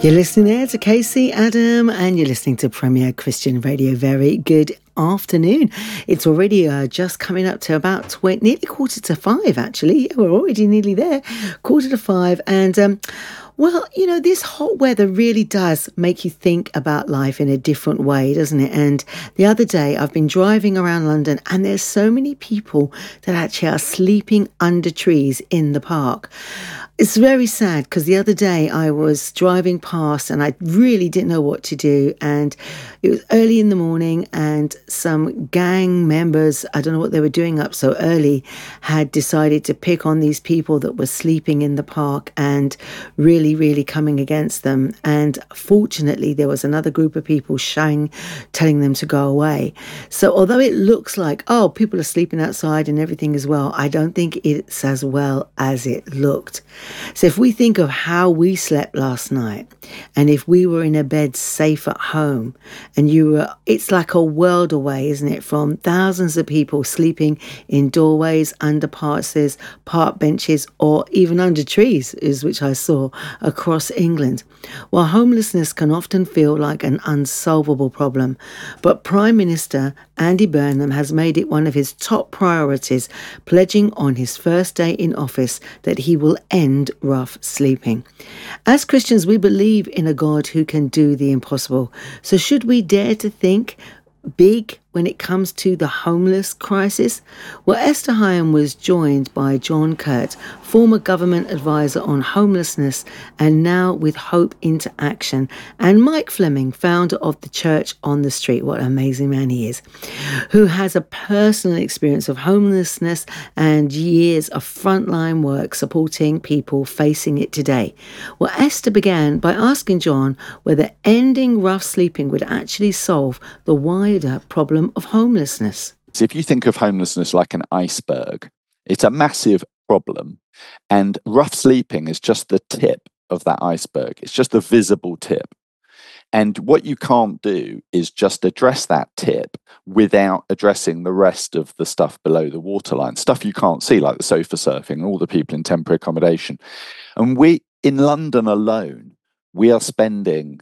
You're listening there to Casey Adam, and you're listening to Premier Christian Radio. Very good afternoon. It's already just coming up to about nearly 4:45, actually. Yeah, we're already nearly there, 4:45. And well, you know, this hot weather really does make you think about life in a different way, doesn't it? And the other day, I've been driving around London, and there's so many people that actually are sleeping under trees in the park. It's very sad because the other day I was driving past and I really didn't know what to do, and it was early in the morning, and some gang members, I don't know what they were doing up so early, had decided to pick on these people that were sleeping in the park and really coming against them. And fortunately there was another group of people telling them to go away. So although it looks like, oh, people are sleeping outside and everything as well, I don't think it's as well as it looked. So if we think of how we slept last night, and if we were in a bed safe at home, and it's like a world away, isn't it, from thousands of people sleeping in doorways, under park benches, or even under trees, which I saw across England. Well, homelessness can often feel like an unsolvable problem, but Prime Minister Andy Burnham has made it one of his top priorities, pledging on his first day in office that he will end rough sleeping. As Christians, we believe in a God who can do the impossible. So should we dare to think big when it comes to the homeless crisis? Well, Esther Hyam was joined by John Kurt, former government advisor on homelessness and now with Hope into Action, and Mike Fleming, founder of the Church on the Street, what an amazing man he is, who has a personal experience of homelessness and years of frontline work supporting people facing it today. Well, Esther began by asking John whether ending rough sleeping would actually solve the wider problem of homelessness. So if you think of homelessness like an iceberg, it's a massive problem, and rough sleeping is just the tip of that iceberg. It's just the visible tip. And what you can't do is just address that tip without addressing the rest of the stuff below the waterline, stuff you can't see, like the sofa surfing, all the people in temporary accommodation. And in London alone, we are spending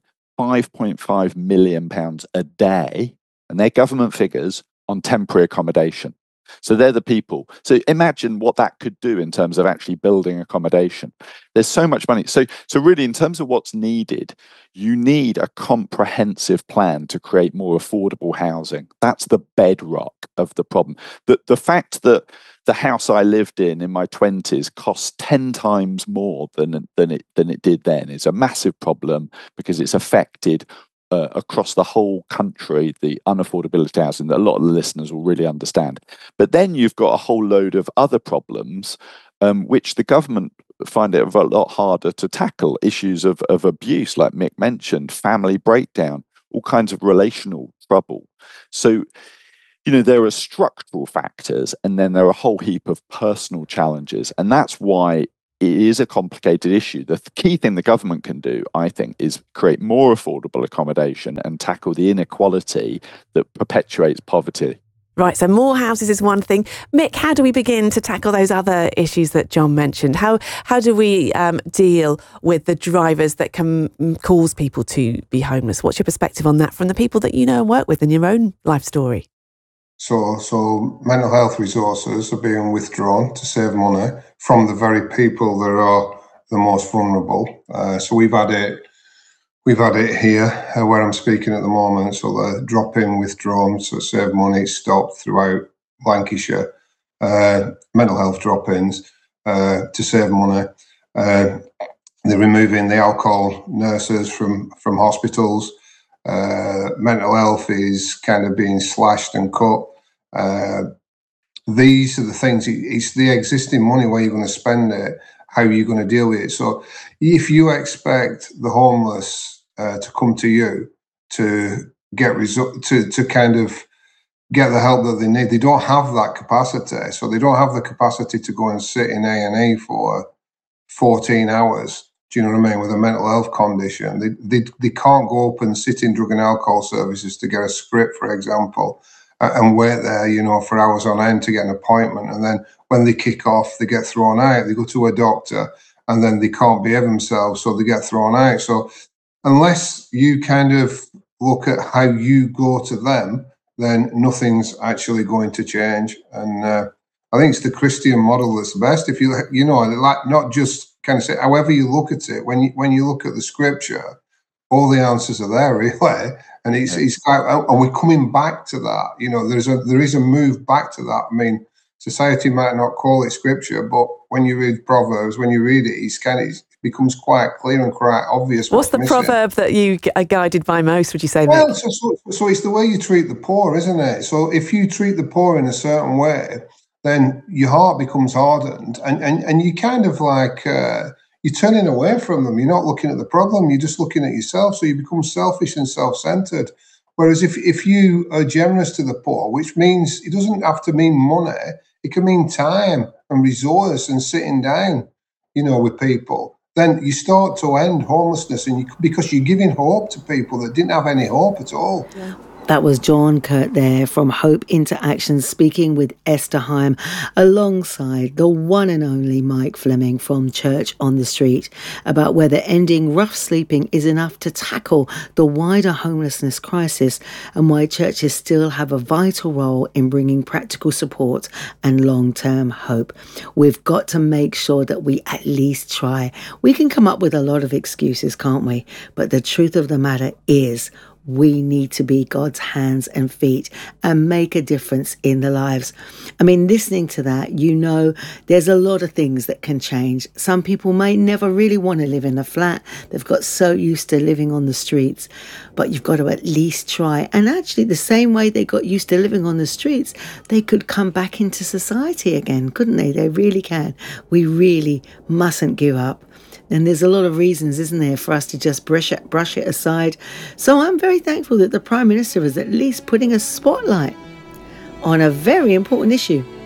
£5.5 million a day, and they're government figures, on temporary accommodation. So they're the people. So imagine what that could do in terms of actually building accommodation. There's so much money. So really, in terms of what's needed, you need a comprehensive plan to create more affordable housing. That's the bedrock of the problem. The fact that the house I lived in my 20s cost 10 times more than it did then is a massive problem, because it's affected across the whole country, the unaffordability housing that a lot of the listeners will really understand. But then you've got a whole load of other problems, which the government find it a lot harder to tackle. Issues of abuse, like Mick mentioned, family breakdown, all kinds of relational trouble. So, you know, there are structural factors, and then there are a whole heap of personal challenges. And that's why it is a complicated issue. The key thing the government can do, I think, is create more affordable accommodation and tackle the inequality that perpetuates poverty. Right, so more houses is one thing. Mick, how do we begin to tackle those other issues that John mentioned? How do we deal with the drivers that can cause people to be homeless? What's your perspective on that from the people that you know and work with in your own life story? So mental health resources are being withdrawn to save money from the very people that are the most vulnerable. So we've had it here where I'm speaking at the moment. So the drop-in withdrawn to save money stopped throughout Lancashire. Mental health drop-ins to save money. They're removing the alcohol nurses from hospitals. Mental health is kind of being slashed and cut. These are the things. It's the existing money, where you're going to spend it, how you're going to deal with it. So if you expect the homeless to come to you to get to kind of get the help that they need, they don't have that capacity. So they don't have the capacity to go and sit in A&E for 14 hours. Do you know what I mean? With a mental health condition, they can't go up and sit in drug and alcohol services to get a script, for example, and wait there, you know, for hours on end to get an appointment. And then when they kick off, they get thrown out. They go to a doctor, and then they can't behave themselves, so they get thrown out. So unless you kind of look at how you go to them, then nothing's actually going to change. And I think it's the Christian model that's the best. If you like, not just kind of say, however you look at it, when you look at the scripture, all the answers are there, really. And it's and we're coming back to that. You know, there is a move back to that. I mean, society might not call it scripture, but when you read Proverbs, when you read it, it becomes quite clear and quite obvious. What's the proverb that you are guided by most, would you say? Well, so it's the way you treat the poor, isn't it? So if you treat the poor in a certain way, then your heart becomes hardened, and you kind of like you're turning away from them. You're not looking at the problem. You're just looking at yourself. So you become selfish and self-centered. Whereas if you are generous to the poor, which means it doesn't have to mean money, it can mean time and resource and sitting down, you know, with people, then you start to end homelessness, because you're giving hope to people that didn't have any hope at all. Yeah. That was John Kurt there from Hope into Action, speaking with Esther Heim alongside the one and only Mike Fleming from Church on the Street about whether ending rough sleeping is enough to tackle the wider homelessness crisis and why churches still have a vital role in bringing practical support and long-term hope. We've got to make sure that we at least try. We can come up with a lot of excuses, can't we? But the truth of the matter is, we need to be God's hands and feet and make a difference in the lives. I mean, listening to that, you know, there's a lot of things that can change. Some people may never really want to live in a flat. They've got so used to living on the streets, but you've got to at least try. And actually, the same way they got used to living on the streets, they could come back into society again, couldn't they? They really can. We really mustn't give up. And there's a lot of reasons, isn't there, for us to just brush it aside. So I'm very thankful that the Prime Minister is at least putting a spotlight on a very important issue.